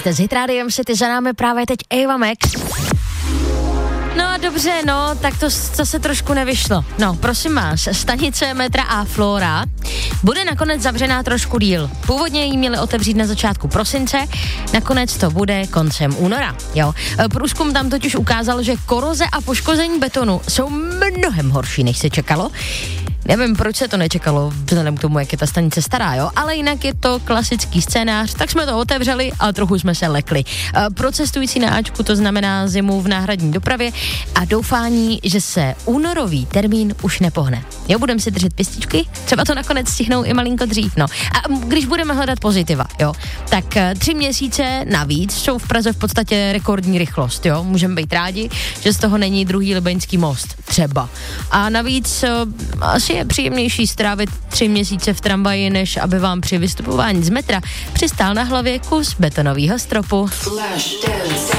jste s Hitrádiem City, za námi právě teď Ava Max. No a dobře, no, tak to zase trošku nevyšlo. No, prosím vás, stanice metra A Flora bude nakonec zavřená trošku díl. Původně ji měli otevřít na začátku prosince, nakonec to bude koncem února, jo. Průzkum tam totiž ukázal, že koroze a poškození betonu jsou mnohem horší, než se čekalo. Nevím, proč se to nečekalo, vzhledem k tomu, jak je ta stanice stará, jo, ale jinak je to klasický scénář, tak jsme to otevřeli a trochu jsme se lekli. Pro cestující na Ačku to znamená zimu v náhradní dopravě a doufání, že se únorový termín už nepohne. Jo, budeme si držet pěstičky, třeba to nakonec stihnou i malinko dřív, no. A když budeme hledat pozitiva, jo, tak 3 měsíce navíc jsou v Praze v podstatě rekordní rychlost, jo, můžeme být rádi, že z toho není druhý Libeňský most, třeba. A navíc asi je příjemnější strávit 3 měsíce v tramvaji, než aby vám při vystupování z metra přistál na hlavě kus betonového stropu.